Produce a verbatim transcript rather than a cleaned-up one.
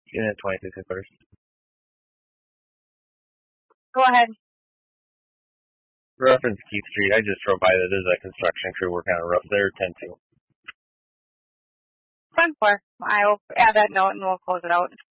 Unit twenty-six at first. Go ahead. Reference Keith Street. I just drove by that. There's a construction crew working on a roof there. ten two. ten four. I'll add that note and we'll close it out.